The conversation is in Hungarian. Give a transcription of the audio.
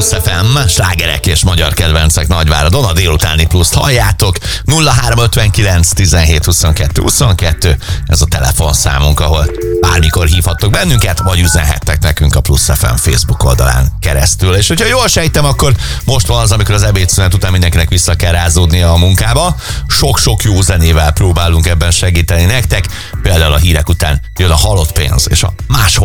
Plusz FM, slágerek és magyar kedvencek Nagyváradon, a délutáni pluszt halljátok. 0359 17 22 22, ez a telefonszámunk, ahol bármikor hívhattok bennünket, vagy üzenhettek nekünk a Plusz FM Facebook oldalán keresztül. És hogyha jól sejtem, akkor most van az, amikor az ebédszünet után mindenkinek vissza kell rázódnia a munkába. Sok-sok jó zenével próbálunk ebben segíteni nektek. Például a hírek után jön a Halott pénz és a máshol